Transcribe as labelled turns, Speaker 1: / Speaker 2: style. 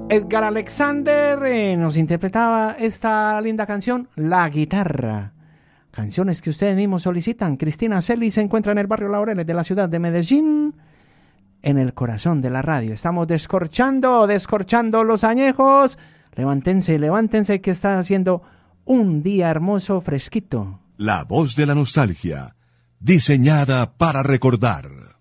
Speaker 1: Edgar Alexander nos interpretaba esta linda canción, La Guitarra. Canciones que ustedes mismos solicitan. Cristina Celi se encuentra en el barrio Laureles de la ciudad de Medellín, en el corazón de la radio. Estamos descorchando los añejos. Levántense que está haciendo un día hermoso, fresquito.
Speaker 2: La voz de la nostalgia, diseñada para recordar.